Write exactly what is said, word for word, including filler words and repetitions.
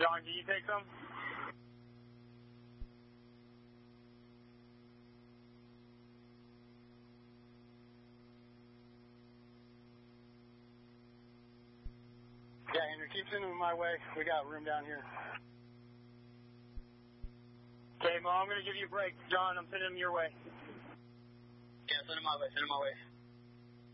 John, can you take some? Yeah, Andrew, keep sending them my way. We got room down here. Okay, Mo, I'm going to give you a break. John, I'm sending them your way. Yeah, send them my way. Send them my way.